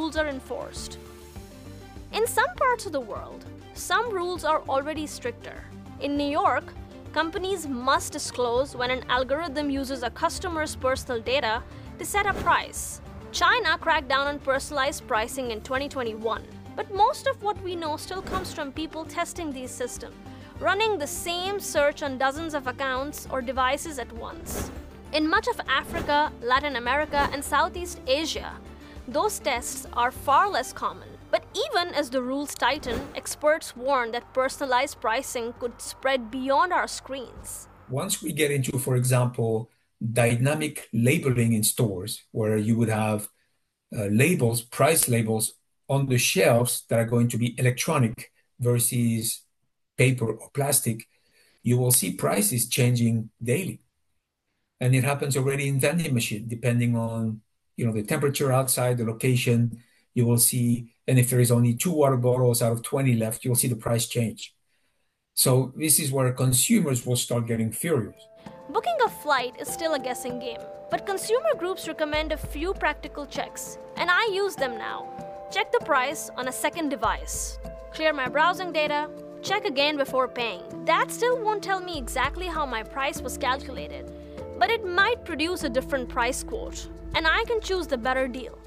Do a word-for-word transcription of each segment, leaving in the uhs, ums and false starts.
rules are enforced. In some parts of the world, some rules are already stricter. In New York, companies must disclose when an algorithm uses a customer's personal data to set a price. China cracked down on personalized pricing in twenty twenty-one, but most of what we know still comes from people testing these systems, running the same search on dozens of accounts or devices at once. In much of Africa, Latin America, and Southeast Asia, those tests are far less common. But even as the rules tighten, experts warn that personalized pricing could spread beyond our screens. Once we get into, for example, dynamic labeling in stores, where you would have uh, labels, price labels on the shelves that are going to be electronic versus paper or plastic, you will see prices changing daily. And it happens already in vending machine, depending on, you know, the temperature outside, the location, you will see, and if there is only two water bottles out of twenty left, you'll see the price change. So this is where consumers will start getting furious. Booking a flight is still a guessing game, but consumer groups recommend a few practical checks, and I use them now. Check the price on a second device. Clear my browsing data. Check again before paying. That still won't tell me exactly how my price was calculated, but it might produce a different price quote, and I can choose the better deal.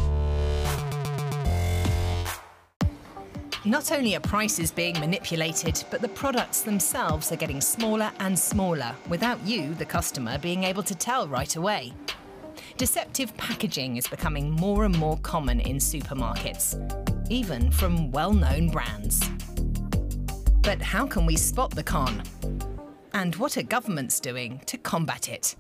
Not only are prices being manipulated, but the products themselves are getting smaller and smaller, without you, the customer, being able to tell right away. Deceptive packaging is becoming more and more common in supermarkets, even from well-known brands. But how can we spot the con? And what are governments doing to combat it?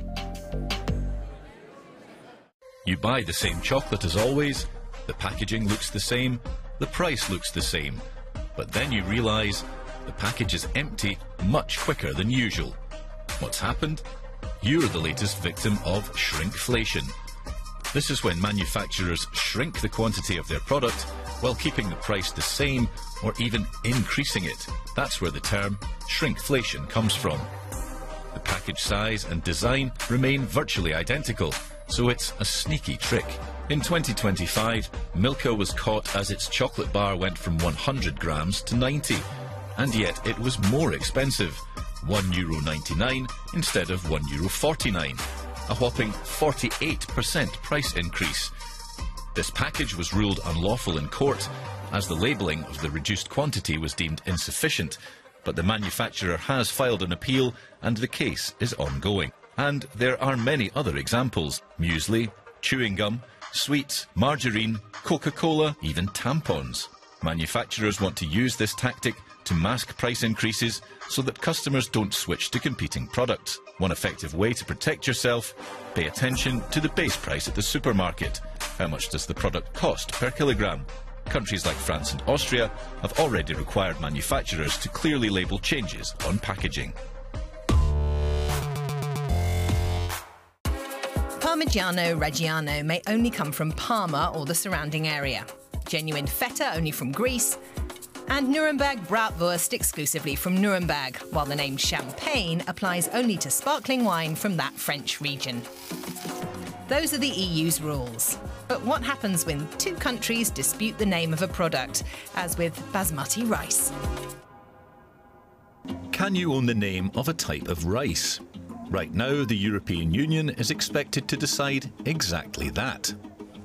You buy the same chocolate as always, the packaging looks the same, the price looks the same, but then you realise the package is empty much quicker than usual. What's happened? You're the latest victim of shrinkflation. This is when manufacturers shrink the quantity of their product while keeping the price the same or even increasing it. That's where the term shrinkflation comes from. The package size and design remain virtually identical, so it's a sneaky trick. In twenty twenty-five, Milka was caught as its chocolate bar went from one hundred grams to ninety, and yet it was more expensive, one euro ninety-nine instead of one euro forty-nine, a whopping forty-eight percent price increase. This package was ruled unlawful in court, as the labelling of the reduced quantity was deemed insufficient, but the manufacturer has filed an appeal and the case is ongoing. And there are many other examples: muesli, chewing gum, sweets, margarine, Coca-Cola, even tampons. Manufacturers want to use this tactic to mask price increases so that customers don't switch to competing products. One effective way to protect yourself: pay attention to the base price at the supermarket. How much does the product cost per kilogram? Countries like France and Austria have already required manufacturers to clearly label changes on packaging. Parmigiano Reggiano may only come from Parma or the surrounding area, genuine feta only from Greece, and Nuremberg Bratwurst exclusively from Nuremberg, while the name champagne applies only to sparkling wine from that French region. Those are the E U's rules. But what happens when two countries dispute the name of a product, as with basmati rice? Can you own the name of a type of rice? Right now, the European Union is expected to decide exactly that.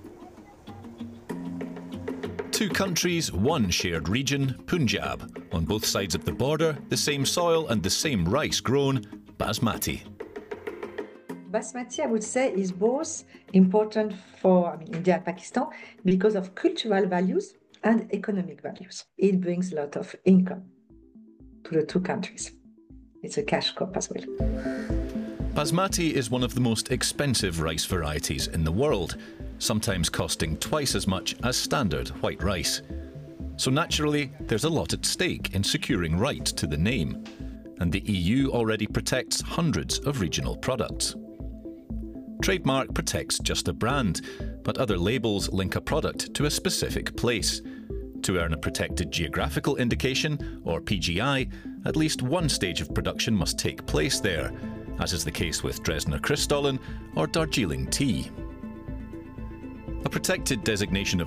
Two countries, one shared region, Punjab. On both sides of the border, the same soil and the same rice grown, basmati. Basmati, I would say, is both important for I mean, India and Pakistan because of cultural values and economic values. It brings a lot of income to the two countries. It's a cash crop as well. Basmati is one of the most expensive rice varieties in the world, sometimes costing twice as much as standard white rice. So naturally, there's a lot at stake in securing right to the name, and the E U already protects hundreds of regional products. Trademark protects just a brand, but other labels link a product to a specific place. To earn a protected geographical indication, or P G I, at least one stage of production must take place there, as is the case with Dresdner Kristollen or Darjeeling tea. A protected designation of